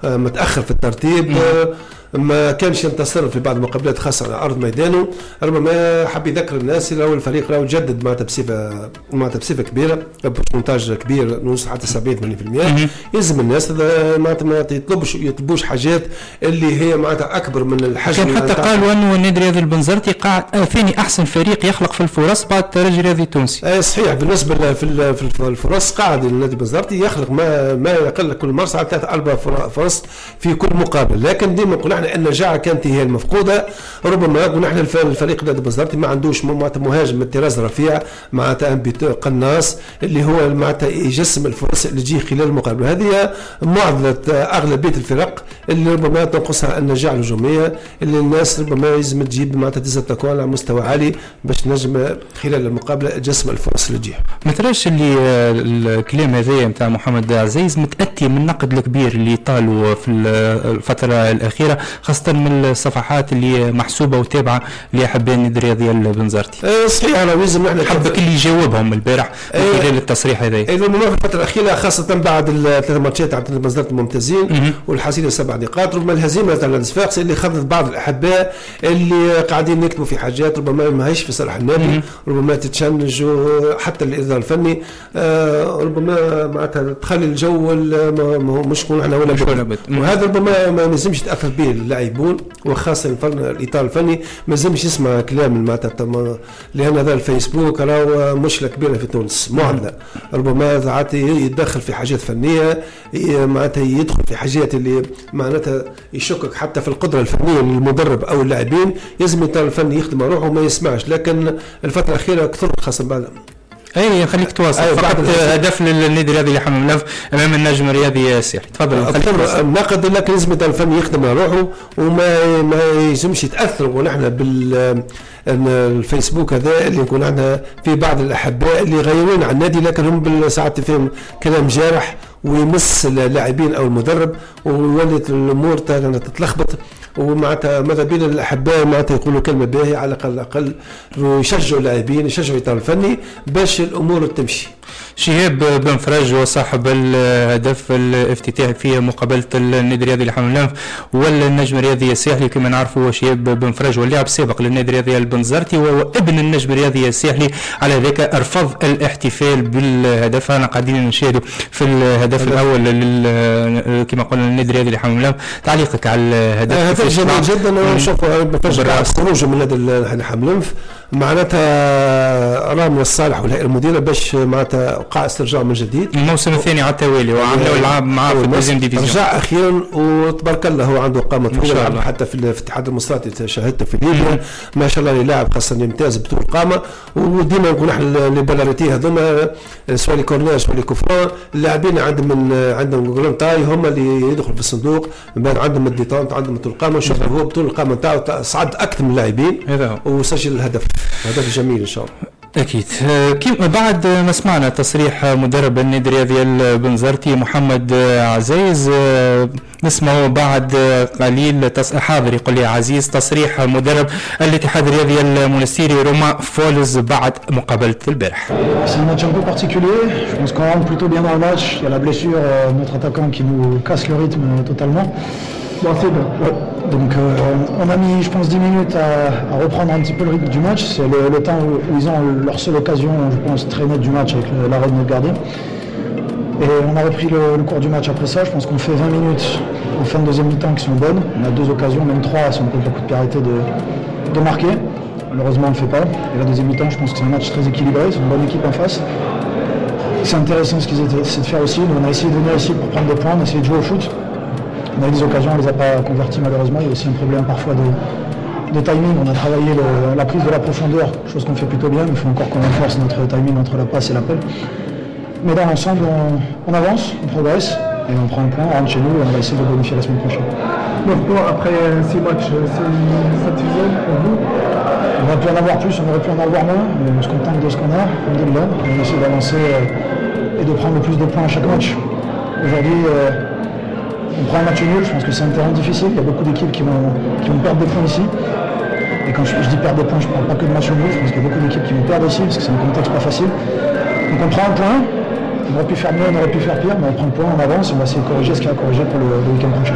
متأخر في الترتيب، ما كانش ينتصر في بعض المقابلات خاصة على أرض ميدانه. ربما حب يذكر الناس لو الفريق لو جدد مع بصفة كبيرة بورسنتاج كبير نوصل حتى 70-80%. يلزم الناس ما يطلبوش حاجات اللي هي معناتها أكبر من الحجم. كان حتى قالوا أنه النادي الرياضي البنزرتي قاعد ثاني أحسن فريق يخلق في الفرص بعد الترجي الرياضي التونسي. صحيح، بالنسبة في الفرص قاعد النادي البنزرتي يخلق ما يقل كل مرة على 3-4 فرص في كل مقابل، لكن ديما نقول احنا النجاعة كانت هي المفقودة. ربما نحن الفريق النادي البنزرتي ما عندوش مهاجم من الطراز رفيع معناتها قناص اللي هو معناتها يجسم الفرص اللي تجي خلال المقابلة. هذه معضلة أغلبية الفرق اللي ربما تنقصها النجاعة الهجومية اللي الناس ربما لازم تجيب معناتها تكون على مستوى عالي باش نجم خلال المقابلة تجسم الفرص اللي تجي. ما تراش اللي الكلام هذا نتاع محمد عزيز متأتي من النقد الكبير اللي طالوا في الفترة الأخيرة خاصة من الصفحات اللي محسوبة وتابعة لأحباء النادي الرياضي البنزرتي؟ صحيح، أنا لازم نحن حبك اللي يجاوبهم البارح خلال التصريح هذا. المهم في الفترة الأخيرة خاصة بعد الثلاث ماتشات تاع البنزرتي الممتازين والحصيلة 7 نقاط، ربما الهزيمة تاع الصفاقسي اللي خذت بعض الأحباء اللي قاعدين يكتبوا في حاجات ربما ما هيش في صالح النادي، ربما تتشنج حتى الإدارة الفني، ربما معناتها تخلي الجو مش نحن ولا بد. وهذا ربما ما لازمش يتأثر به اللاعبون وخاصة الإطار الفني ما لازمش يسمع كلام معناتها، لأن هذا الفيسبوك راهو مشكلة كبيرة في تونس معضلة. ربما ساعات يتدخل في حاجات فنية معناتها يدخل في حاجات اللي معناتها يشكك حتى في القدرة الفنية للمدرب أو اللاعبين. لازم الإطار الفني يخدم روحه وما يسمعش، لكن الفترة الأخيرة كثر خاصة بعد اي خليك تواصل. فقط هدف للنادي الرياضي اللي حمل ملف امام النجم الرياضي الساحلي. تفضل. ناقد، لكن لازم الفني يخدم على روحه وما يلزمش يتاثر. ونحن بالفيسبوك هذا اللي يكون عندنا في بعض الاحباء اللي غيرون عن النادي لكن هم ساعات فيهم كلام جارح ويمس اللاعبين او المدرب وولت الامور تتلخبط. ومعناتها ماذا بين الاحباء معناتها يقولوا كلمه باهيه على الاقل ويشجعوا اللاعبين يشجعوا الاطار الفني باش الامور تمشي. شهاب بن فرج وصاحب الهدف الافتتاحي في مقابله النادي الرياضي لحمل الانف والنجم الرياضي الساحلي. كما نعرفوا شهاب بن فرج واللاعب السابق للنادي الرياضي البنزرتي وهو ابن النجم الرياضي الساحلي، على ذلك رفض الاحتفال بالهدف. انا قاعدين نشاهدوا في الهدف الاول كما قلنا النادي الرياضي لحمل الانف. تعليقك على الهدف؟ جميل جدا. انا نشوف خروج من نادي حمل الانف معناتها رامي الصالح والهيئه المديره باش معناتها وقع استرجاع من جديد. الموسم الثاني على التوالي وعملوا العاب معاه في الدوزيام ديفيزيون. رجع اخيرا وتبارك الله هو عنده قامه طويله حتى في الاتحاد المصري شاهدته في ليبيا ما شاء الله لاعب خاصه يمتاز بطول قامه. وديما نقول احنا ليبراليتي هذوما سواء كورنير سواء كوفران اللاعبين عندهم جولنتاي هم اللي يدخلوا في الصندوق من بعد عندهم الديتونت عندهم طول قامه. شوف هو بطول القامه نتاعو صعد اكثر من اللاعبين وسجل الهدف جميل ان شاء الله. أكيد. بعد ما سمعنا تصريح مدرب النادي الرياضي البنزرتي محمد عزيز نسمعه بعد قليل حاضر يقول لي عزيز تصريح مدرب الاتحاد الرياضي المونستيري روما فولز بعد مقابلة البارح. C'est un match un peu particulier. Je pense qu'on rentre plutôt bien dans le match. Il y a la blessure de notre attaquant qui nous casse le rythme totalement. Bon, c'est bon. Ouais. Donc on a mis, je pense, 10 minutes à reprendre un petit peu le rythme du match. C'est le temps où ils ont leur seule occasion, je pense, très nette du match avec l'arrêt de notre gardien. Et on a repris le cours du match après ça. Je pense qu'on fait 20 minutes en fin de deuxième mi-temps qui sont bonnes. On a 2 occasions, même 3 si on compte le coup de pied arrêté de marquer. Malheureusement, on ne le fait pas. Et la deuxième mi-temps, je pense que c'est un match très équilibré. C'est une bonne équipe en face. C'est intéressant ce qu'ils essaient de faire aussi. Nous, on a essayé de venir ici pour prendre des points, on a essayé de jouer au foot. On a eu des occasions, on ne les a pas converties malheureusement. Il y a aussi un problème parfois de timing. On a travaillé la prise de la profondeur, chose qu'on fait plutôt bien, mais il faut encore qu'on renforce notre timing entre la passe et l'appel. Mais dans l'ensemble, on avance, on progresse et on prend un point, on rentre chez nous et on va essayer de bonifier la semaine prochaine. Donc après 6 matchs, c'est satisfaisant pour vous? On aurait pu en avoir plus, on aurait pu en avoir moins, mais on se contente de ce qu'on a, on essaie d'avancer et de prendre le plus de points à chaque match. Aujourd'hui, on prend un match nul, je pense que c'est un terrain difficile, il y a beaucoup d'équipes qui vont perdre des points ici. Et quand je dis perdre des points, je ne parle pas que de match nul, je pense qu'il y a beaucoup d'équipes qui vont perdre ici, parce que c'est un contexte pas facile. Donc on prend un point, on aurait pu faire mieux, on aurait pu faire pire, mais on prend le point, on avance, on va essayer de corriger ce qu'il y a à corriger pour le week-end prochain.